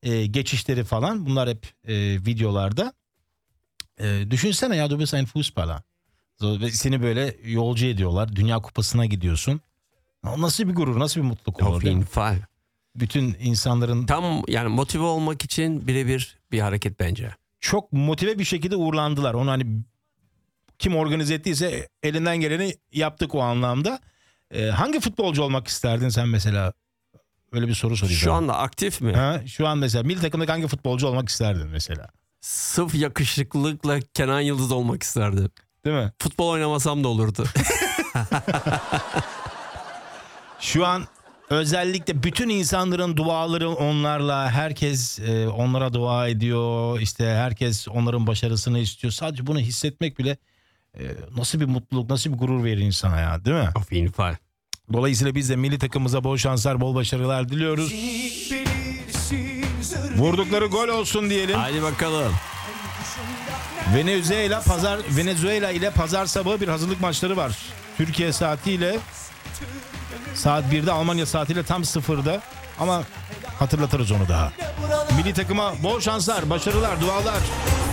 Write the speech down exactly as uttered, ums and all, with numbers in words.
e, geçişleri falan, bunlar hep e, videolarda. E, düşünsene ya, du bist ein Fußballer. Seni böyle yolcu ediyorlar. Dünya Kupası'na gidiyorsun. Nasıl bir gurur, nasıl bir mutluluk olur, Auf değil jeden mi? Fall. Bütün insanların Tam yani motive olmak için birebir bir hareket bence. çok motive bir şekilde uğurlandılar. Onu hani kim organize ettiyse elinden geleni yaptık o anlamda. Ee, hangi futbolcu olmak isterdin sen mesela? Öyle bir soru sorayım. Şu sana. anda aktif mi? Ha, şu an mesela milli takımdaki hangi futbolcu olmak isterdin mesela? Sırf yakışıklılıkla Kenan Yıldız olmak isterdim. Değil mi? Futbol oynamasam da olurdu. Şu an özellikle bütün insanların duaları onlarla, herkes e, onlara dua ediyor. İşte herkes onların başarısını istiyor. Sadece bunu hissetmek bile e, nasıl bir mutluluk, nasıl bir gurur verir insana ya, değil mi? Auf jeden Fall. Dolayısıyla biz de milli takımımıza bol şanslar, bol başarılar diliyoruz. Vurdukları gol olsun diyelim. Haydi bakalım. Venezuela pazar Venezuela ile pazar sabahı bir hazırlık maçları var. Türkiye saatiyle saat birde, Almanya saatiyle tam sıfırda. Ama hatırlatırız onu daha. Milli takıma bol şanslar, başarılar, dualar.